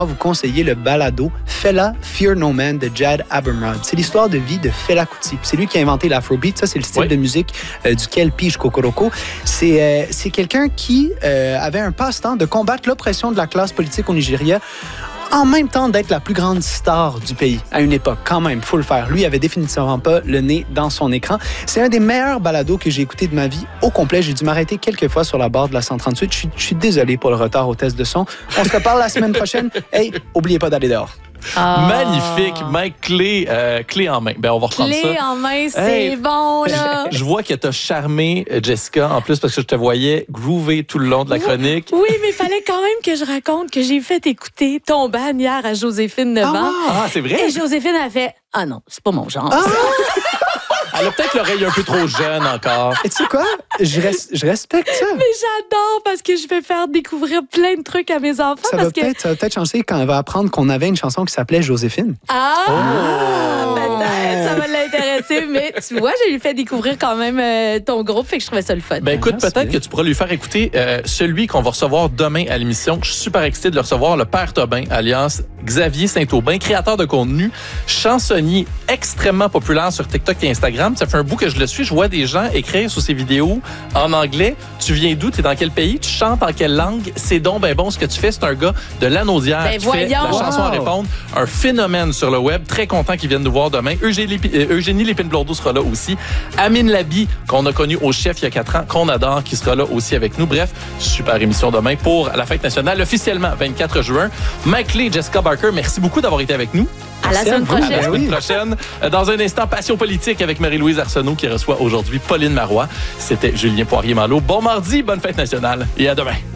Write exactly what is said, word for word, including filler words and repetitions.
vous conseiller le balado Fela Fear No Man de Jad Abumrad. C'est l'histoire de vie de Fela Kuti. C'est lui qui a inventé l'afrobeat. Ça, c'est le style oui. de musique euh, du Kelpie Kokoroko. C'est, euh, c'est quelqu'un qui euh, avait un passe-temps de combattre l'oppression de la classe politique au Nigeria en même temps d'être la plus grande star du pays à une époque. Quand même, il faut le faire. Lui avait définitivement pas le nez dans son écran. C'est un des meilleurs balados que j'ai écouté de ma vie au complet. J'ai dû m'arrêter quelques fois sur la barre de la cent trente-huit. Je suis, je suis désolé pour le retard au test de son. On se reparle la semaine prochaine. Hey, oubliez pas d'aller dehors. Ah. Magnifique, Mike, clé, euh, clé en main. Ben, on va reprendre clé ça. Clé en main, c'est hey, bon, là. Je, je vois que t'as charmé Jessica, en plus, parce que je te voyais groover tout le long de la chronique. Oui, oui, mais il fallait quand même que je raconte que j'ai fait écouter ton ban hier à Joséphine neuf ans. Ah, c'est vrai? Et Joséphine a fait « Ah non, c'est pas mon genre. Ah. » Elle a peut-être l'oreille un peu trop jeune encore. Et tu sais quoi? Je, res- je respecte ça. Mais j'adore parce que je vais faire découvrir plein de trucs à mes enfants. Ça, parce va, que... peut-être, ça va peut-être changer quand elle va apprendre qu'on avait une chanson qui s'appelait Joséphine. Ah! Oh. Peut-être, ça va l'intéresser. Mais tu vois, j'ai lui fait découvrir quand même euh, ton groupe, fait que je trouvais ça le fun. Ben écoute, peut-être que tu pourras lui faire écouter euh, celui qu'on va recevoir demain à l'émission. Je suis super excité de le recevoir, le Père Tobin, alias Xavier Saint-Aubin, créateur de contenu, chansonnier extrêmement populaire sur TikTok et Instagram. Ça fait un bout que je le suis. Je vois des gens écrire sur ses vidéos en anglais. Tu viens d'où? T'es dans quel pays? Tu chantes en quelle langue? C'est donc ben bon ce que tu fais. C'est un gars de Lanaudière ben qui voyons. fait la chanson wow. à répondre. Un phénomène sur le web. Très content qu'il vienne nous voir demain. Eugénie, Eugénie Lépine-Blondeau sera là aussi. Amine Labi, qu'on a connu au chef il y a quatre ans, qu'on adore, qui sera là aussi avec nous. Bref, super émission demain pour la fête nationale, officiellement vingt-quatre juin. Mike Lee, Jessica Barker, merci beaucoup d'avoir été avec nous. À la semaine prochaine. À la semaine prochaine. Dans un instant, Passion politique avec Marie-Louise Arsenault qui reçoit aujourd'hui Pauline Marois. C'était Julien Poirier-Malo. Bon mardi, bonne fête nationale et à demain.